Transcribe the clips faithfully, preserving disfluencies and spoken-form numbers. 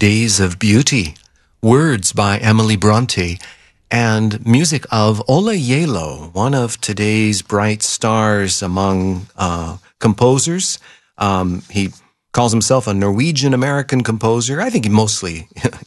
Days of Beauty, words by Emily Bronte, and music of Ola Yelo, one of today's bright stars among uh, composers. Um, he calls himself a Norwegian-American composer. I think he mostly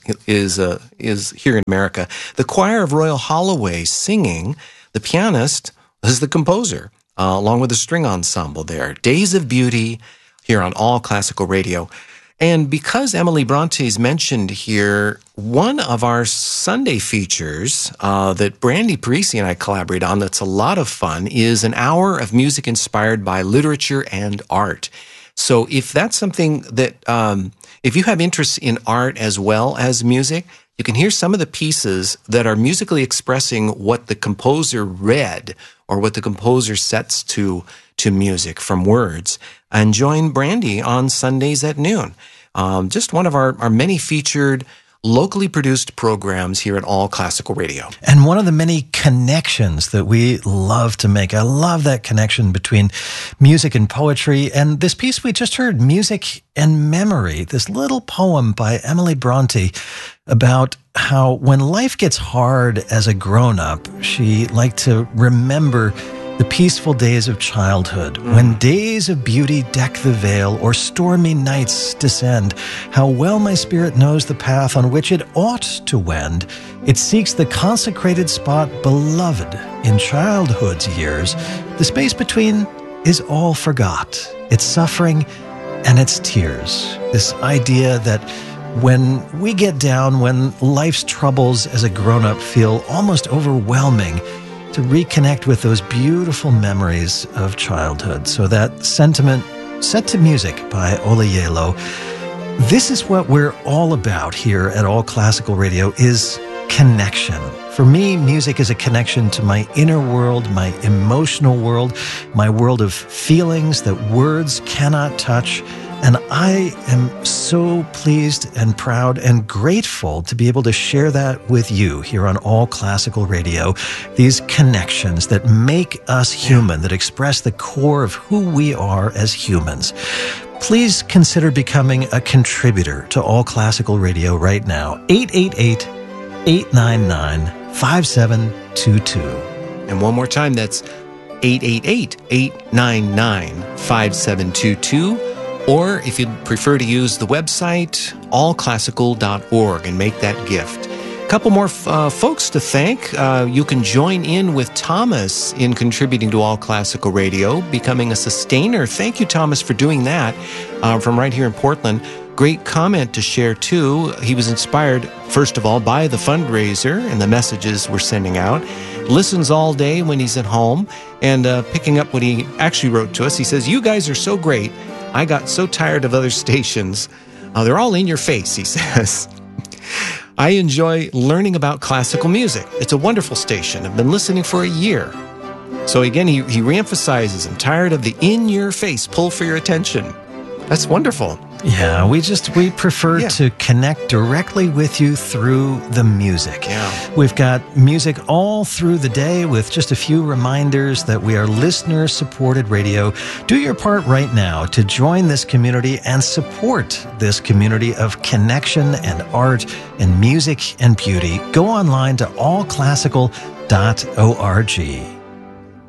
is uh, is here in America. The choir of Royal Holloway singing. The pianist is the composer, uh, along with the string ensemble there. Days of Beauty here on All Classical Radio. And because Emily Bronte is mentioned here, one of our Sunday features uh, that Brandy Parisi and I collaborate on that's a lot of fun is an hour of music inspired by literature and art. So if that's something that, um, if you have interest in art as well as music, you can hear some of the pieces that are musically expressing what the composer read or what the composer sets to to music from words, and join Brandy on Sundays at noon. Um, just one of our, our many featured, locally produced programs here at All Classical Radio. And one of the many connections that we love to make. I love that connection between music and poetry. And this piece we just heard, Music and Memory, this little poem by Emily Bronte about how when life gets hard as a grown-up, she liked to remember the peaceful days of childhood, mm. when days of beauty deck the vale or stormy nights descend, how well my spirit knows the path on which it ought to wend. It seeks the consecrated spot beloved in childhood's years. The space between is all forgot, its suffering and its tears. This idea that when we get down, when life's troubles as a grown-up feel almost overwhelming, to reconnect with those beautiful memories of childhood. So that sentiment set to music by Ola Yelo. This is what we're all about here at All Classical Radio, is connection. For me, music is a connection to my inner world, my emotional world, my world of feelings that words cannot touch. And I am so pleased and proud and grateful to be able to share that with you here on All Classical Radio. These connections that make us human, that express the core of who we are as humans. Please consider becoming a contributor to All Classical Radio right now. eight eight eight, eight nine nine, five seven two two. And one more time, that's eight eight eight, eight nine nine, five seven two two. Or if you'd prefer to use the website, all classical dot org, and make that gift. A couple more uh, folks to thank. Uh, you can join in with Thomas in contributing to All Classical Radio, becoming a sustainer. Thank you, Thomas, for doing that uh, from right here in Portland. Great comment to share, too. He was inspired, first of all, by the fundraiser and the messages we're sending out. Listens all day when he's at home, and uh, picking up what he actually wrote to us. He says, "You guys are so great. I got so tired of other stations. Uh, they're all in your face," he says. "I enjoy learning about classical music. It's a wonderful station. I've been listening for a year." So again, he, he reemphasizes, "I'm tired of the in-your-face pull for your attention." That's wonderful. Yeah, we just, we prefer yeah. to connect directly with you through the music. Yeah. We've got music all through the day with just a few reminders that we are listener-supported radio. Do your part right now to join this community and support this community of connection and art and music and beauty. Go online to all classical dot org.